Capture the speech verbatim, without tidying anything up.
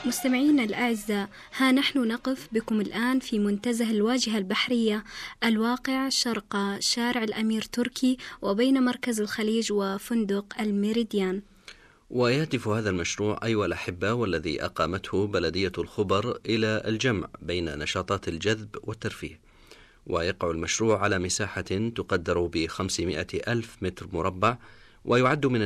مستمعينا الأعزاء، ها نحن نقف بكم الآن في منتزه الواجهة البحرية الواقع شرق شارع الأمير تركي وبين مركز الخليج وفندق الميريديان. ويهدف هذا المشروع أيها الأحبة والذي أقامته بلدية الخبر إلى الجمع بين نشاطات الجذب والترفيه، ويقع المشروع على مساحة تقدر بخمسمائة ألف متر مربع، ويعد من